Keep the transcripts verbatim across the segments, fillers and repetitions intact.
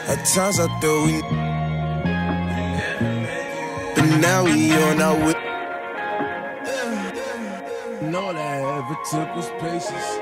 At times I thought we, but now we on our way. And all I ever took was patience.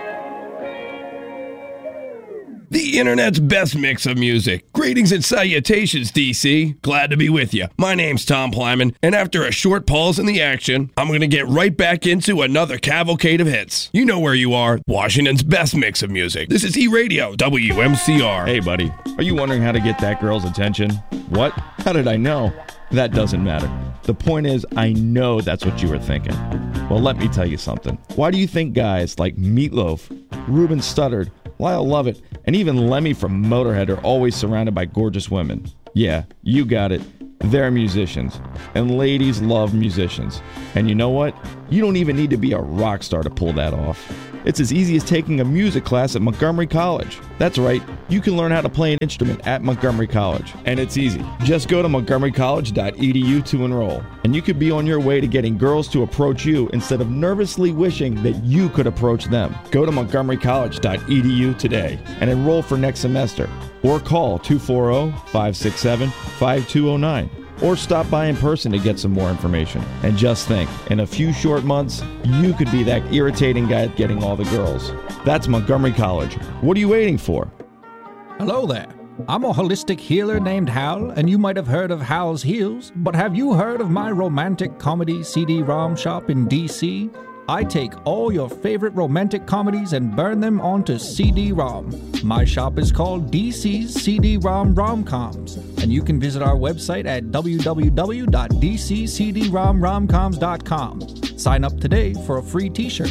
The internet's best mix of music. Greetings and salutations, D C. Glad to be with you. My name's Tom Plyman, and after a short pause in the action, I'm going to get right back into another cavalcade of hits. You know where you are. Washington's best mix of music. This is E-Radio, W M C R. Hey, buddy. Are you wondering how to get that girl's attention? What? How did I know? That doesn't matter. The point is, I know that's what you were thinking. Well, let me tell you something. Why do you think guys like Meatloaf, Ruben Studdard, Lyle Lovett, and even Lemmy from Motorhead are always surrounded by gorgeous women? Yeah, you got it. They're musicians. And ladies love musicians. And you know what? You don't even need to be a rock star to pull that off. It's as easy as taking a music class at Montgomery College. That's right, you can learn how to play an instrument at Montgomery College. And it's easy. Just go to montgomery college dot e d u to enroll. And you could be on your way to getting girls to approach you instead of nervously wishing that you could approach them. Go to montgomery college dot e d u today and enroll for next semester. Or call two four zero, five six seven, five two zero nine. Or stop by in person to get some more information. And just think, in a few short months, you could be that irritating guy getting all the girls. That's Montgomery College. What are you waiting for? Hello there. I'm a holistic healer named Hal, and you might have heard of Hal's Heals, but have you heard of my romantic comedy C D-ROM shop in D C? I take all your favorite romantic comedies and burn them onto C D-ROM. My shop is called D C's C D-ROM Romcoms, and you can visit our website at w w w dot d c c d rom romcoms dot com. Sign up today for a free t-shirt.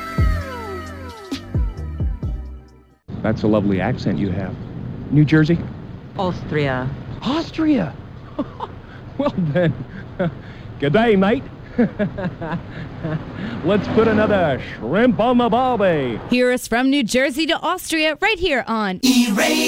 That's a lovely accent you have. New Jersey? Austria. Austria? Well then, good day, mate. Let's put another shrimp on the barbie. Hear us from New Jersey to Austria right here on E-Radio.